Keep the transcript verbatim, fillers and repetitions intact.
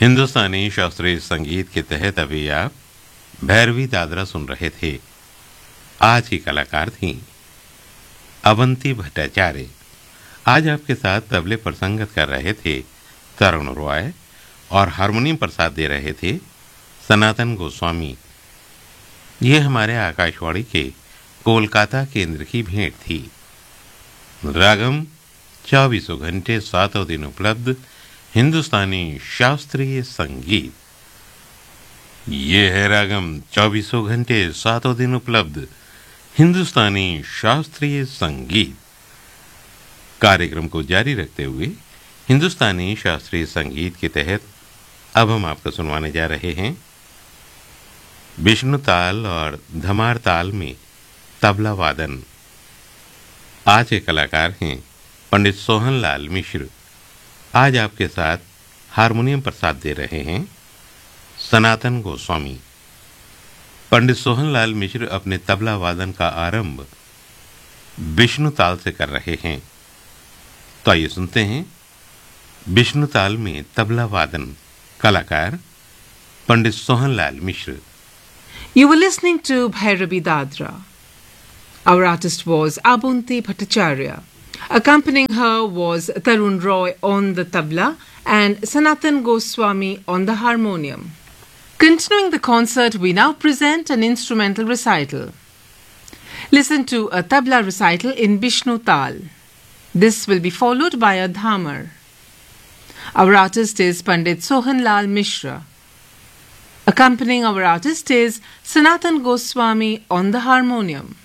हिंदुस्तानी शास्त्रीय संगीत के तहत अभी आप भैरवी दादरा सुन रहे थे। आज की कलाकार थीं अवंती भट्टाचार्य। आज आपके साथ तबले पर संगत कर रहे थे तरुण रॉय और हारमोनियम पर साथ दे रहे थे सनातन गोस्वामी। ये हमारे आकाशवाणी के कोलकाता केंद्र की भेंट थी। रागम चौबीसों घंटे सातों दिन उपलब्ध हिंदुस्तानी शास्त्रीय संगीत। ये है रागम चौबीसों घंटे सातों दिन उपलब्ध हिंदुस्तानी शास्त्रीय संगीत। कार्यक्रम को जारी रखते हुए हिंदुस्तानी शास्त्रीय संगीत के तहत अब हम आपको सुनवाने जा रहे हैं विष्णु ताल और धमार ताल में तबला वादन। आज के कलाकार हैं पंडित सोहनलाल मिश्र। आज आपके साथ हारमोनियम पर साथ दे रहे हैं सनातन गोस्वामी। पंडित सोहनलाल मिश्र अपने तबला वादन का आरंभ विष्णु ताल से कर रहे हैं। तो आइए सुनते हैं विष्णु ताल में तबला वादन। कलाकार पंडित सोहनलाल मिश्र। You were listening to Bhairavi Dadra. Our artist was Abunti Bhattacharya. Accompanying her was Tarun Roy on the tabla and Sanatan Goswami on the harmonium. Continuing the concert, we now present an instrumental recital. Listen to a tabla recital in Vishnu Tal. This will be followed by a dhamar. Our artist is Pandit Sohanlal Mishra. Accompanying our artist is Sanatan Goswami on the harmonium.